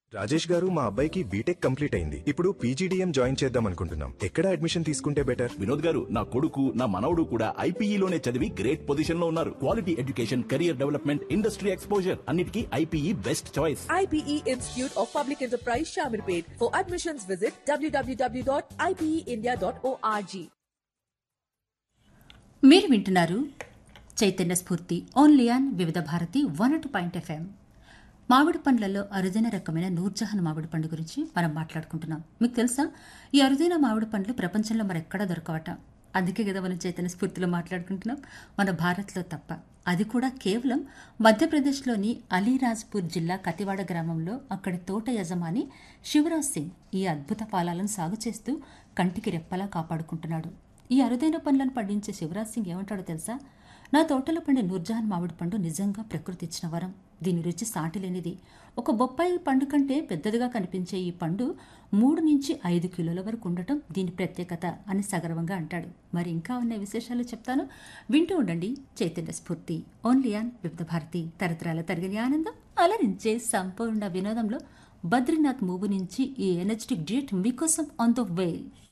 రాజేష్ గారు, మా అబ్బాయికి బీటెక్ కంప్లీట్ అయింది. ఇప్పుడు పీజీడీఎం జాయిన్ చేద్దాం అనుకుంటున్నాం. ఎక్కడ అడ్మిషన్ తీసుకుంటే బెటర్? వినోద్ గారు, నా కొడుకు నా మనవడు కూడా ఐపీఈలోనే చదివి గ్రేట్ పొజిషన్ లో ఉన్నారు. Quality education, career development, industry exposure అన్నిటికీ IPE best choice. IPE Institute of Public Enterprise Shamirpet. For admissions visit www.ipeindia.org. మీరు వింటున్నారు చైతన్య స్ఫూర్తి ఓన్లీ ఆన్ వివిధ భారతి 102.FM. మామిడి పండ్లలో అరుదైన రకమైన నూర్జహాన్ మామిడి పండు గురించి మనం మాట్లాడుకుంటున్నాం. మీకు తెలుసా, ఈ అరుదైన మామిడి పండ్లు ప్రపంచంలో మరెక్కడా దొరకవట. అందుకే కదా మనం చైతన్య స్ఫూర్తిలో మాట్లాడుకుంటున్నాం, మన భారత్లో తప్ప. అది కూడా కేవలం మధ్యప్రదేశ్లోని అలీరాజ్పూర్ జిల్లా కతివాడ గ్రామంలో అక్కడి తోట యజమాని శివరాజ్ సింగ్ ఈ అద్భుత ఫలాలను సాగు చేస్తూ కంటికి రెప్పలా కాపాడుకుంటున్నాడు. ఈ అరుదైన పండ్లను పండించే శివరాజ్ సింగ్ ఏమంటాడో తెలుసా? నా తోటలో పండే నూర్జహాన్ మామిడి పండు నిజంగా ప్రకృతి ఇచ్చిన వరం. దీని రుచి సాటిలేనిది. ఒక బొప్పాయి పండు కంటే పెద్దదిగా కనిపించే ఈ పండు 3 నుంచి 5 కిలోల వరకు ఉండటం దీని ప్రత్యేకత అని సగర్వంగా అంటాడు. మరి ఇంకా ఉన్న విశేషాలు చెప్తాను, వింటూ ఉండండి చైతన్య స్ఫూర్తి ఓన్లీ ఆన్ వివిధ భారతి. తరతరాల తరగని ఆనందం అలరించే సంపూర్ణ వినోదంలో బద్రీనాథ్ మూవీ నుంచి ఈ ఎనర్జెటిక్ డ్యూట్ మీకోసం ఆన్ ద వే.